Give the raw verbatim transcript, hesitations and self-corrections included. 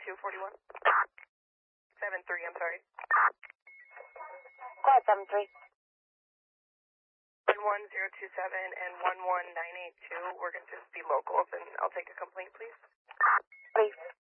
two forty-one. seven three, I'm sorry. Go ahead, seven three. one one zero two seven and one one nine eight two. We're going to just be locals, and I'll take a complaint, please. Please.